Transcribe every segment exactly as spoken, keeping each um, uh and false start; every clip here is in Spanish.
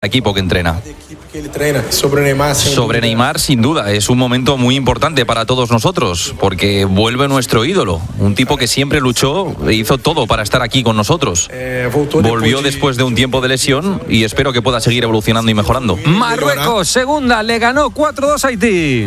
equipo que entrena. Sobre Neymar, Sobre Neymar, sin duda, es un momento muy importante para todos nosotros, porque vuelve nuestro ídolo, un tipo que siempre luchó e hizo todo para estar aquí con nosotros. Volvió después de un tiempo de lesión y espero que pueda seguir evolucionando y mejorando. Marruecos, segunda, le ganó cuatro dos a Haití.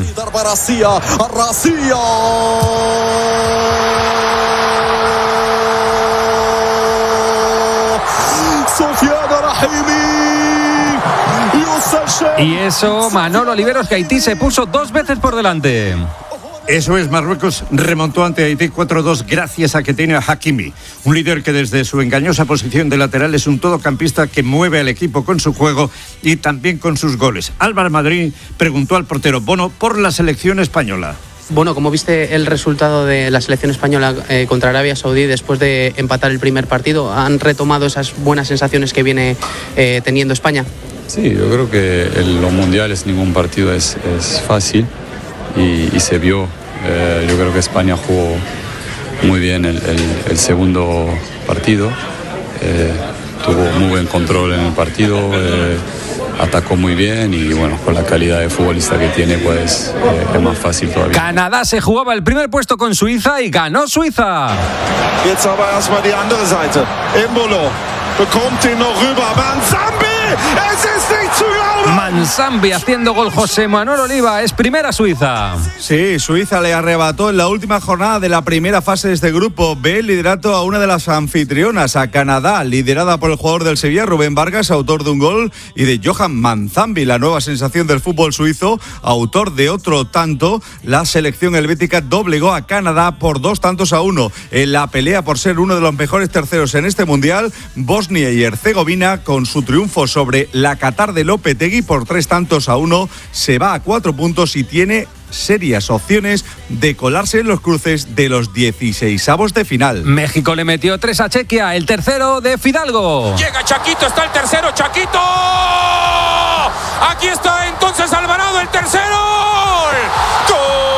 Y eso, Manolo Oliveros, que Haití se puso dos veces por delante. Eso es, Marruecos remontó ante Haití cuatro dos gracias a que tiene a Hakimi, un líder que desde su engañosa posición de lateral es un todocampista que mueve al equipo con su juego y también con sus goles. Álvaro Madrid preguntó al portero Bono por la selección española. Bueno, ¿cómo viste el resultado de la selección española eh, contra Arabia Saudí después de empatar el primer partido? ¿Han retomado esas buenas sensaciones que viene eh, teniendo España? Sí, yo creo que en los mundiales ningún partido es, es fácil y, y se vio. Eh, yo creo que España jugó muy bien el, el, el segundo partido, eh, tuvo muy buen control en el partido, eh, atacó muy bien y bueno, con la calidad de futbolista que tiene pues eh, es más fácil todavía. Canadá se jugaba el primer puesto con Suiza y ganó Suiza. Jetzt aber erstmal die andere Seite. Embolo bekommt ihn noch rüber. Manzambi, es ist nicht zu glauben. Manzambi haciendo gol. José Manuel Oliva, es primera Suiza. Sí, Suiza le arrebató en la última jornada de la primera fase de este grupo B el liderato a una de las anfitrionas, a Canadá, liderada por el jugador del Sevilla, Rubén Vargas, autor de un gol, y de Johan Manzambi, la nueva sensación del fútbol suizo, autor de otro tanto. La selección helvética doblegó a Canadá por dos tantos a uno. En la pelea por ser uno de los mejores terceros en este mundial, Bosnia y Herzegovina, con su triunfo sobre la Qatar de Lopetegui por tres tantos a uno, se va a cuatro puntos y tiene serias opciones de colarse en los cruces de los dieciseisavos de final. México le metió tres a Chequia, el tercero de Fidalgo. Llega Chaquito, está el tercero, Chaquito. Aquí está entonces Alvarado, el tercero. ¡Gol!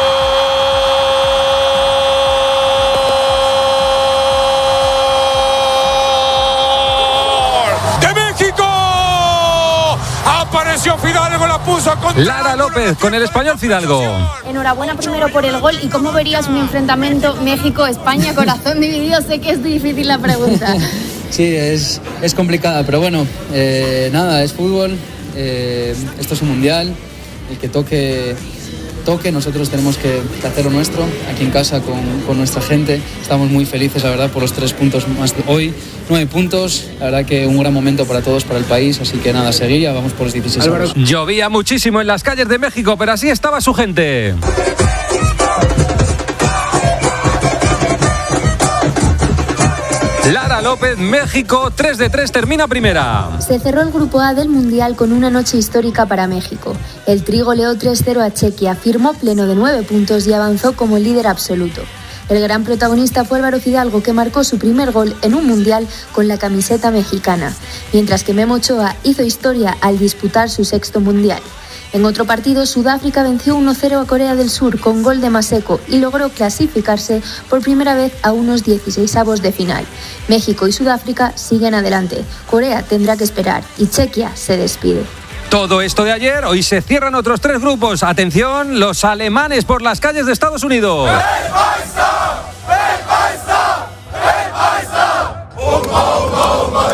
Fidalgo la puso con Lara López con el español Fidalgo. Enhorabuena primero por el gol. ¿Y cómo verías un enfrentamiento México-España, corazón dividido? Sé que es difícil la pregunta. Sí, es, es complicada, pero bueno, eh, nada, es fútbol, eh, esto es un mundial, el que toque, toque, nosotros tenemos que hacer lo nuestro, aquí en casa con, con nuestra gente. Estamos muy felices, la verdad, por los tres puntos más de hoy. Nueve puntos, la verdad que un gran momento para todos, para el país, así que nada, seguía, vamos por los dieciséis. Álvaro. Llovía muchísimo en las calles de México, pero así estaba su gente. Lara López, México, tres de tres, termina primera. Se cerró el grupo A del Mundial con una noche histórica para México. El Tri goleó tres cero a Chequia, firmó pleno de nueve puntos y avanzó como líder absoluto. El gran protagonista fue Álvaro Fidalgo, que marcó su primer gol en un mundial con la camiseta mexicana, mientras que Memo Ochoa hizo historia al disputar su sexto mundial. En otro partido, Sudáfrica venció uno cero a Corea del Sur con gol de Maseko y logró clasificarse por primera vez a unos dieciseisavos de final. México y Sudáfrica siguen adelante. Corea tendrá que esperar y Chequia se despide. Todo esto de ayer, hoy se cierran otros tres grupos. Atención, los alemanes por las calles de Estados Unidos. ¡El Barça! ¡El Barça! ¡El Barça! ¡Humo, humo, humo!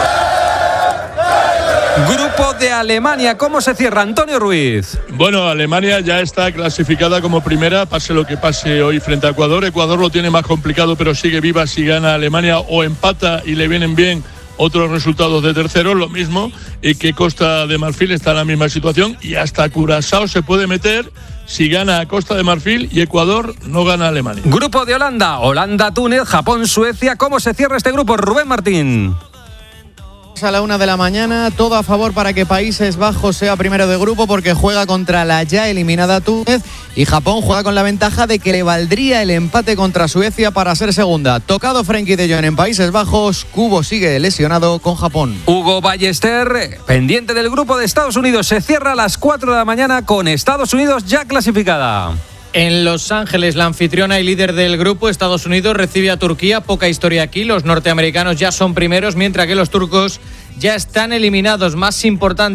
Grupo de Alemania, ¿cómo se cierra? Antonio Ruiz. Bueno, Alemania ya está clasificada como primera, pase lo que pase hoy frente a Ecuador. Ecuador lo tiene más complicado, pero sigue viva si gana Alemania o empata y le vienen bien otros resultados de terceros, lo mismo, y que Costa de Marfil está en la misma situación y hasta Curazao se puede meter si gana a Costa de Marfil y Ecuador no gana a Alemania. Grupo de Holanda, Holanda, Túnez, Japón, Suecia. ¿Cómo se cierra este grupo? Rubén Martín. A la una de la mañana, todo a favor para que Países Bajos sea primero de grupo porque juega contra la ya eliminada Túnez y Japón juega con la ventaja de que le valdría el empate contra Suecia para ser segunda. Tocado Frenkie de Jong en Países Bajos, Kubo sigue lesionado con Japón. Hugo Ballester, pendiente del grupo de Estados Unidos, se cierra a las cuatro de la mañana con Estados Unidos ya clasificada. En Los Ángeles, la anfitriona y líder del grupo, Estados Unidos, recibe a Turquía. Poca historia aquí, los norteamericanos ya son primeros, mientras que los turcos ya están eliminados. Más importante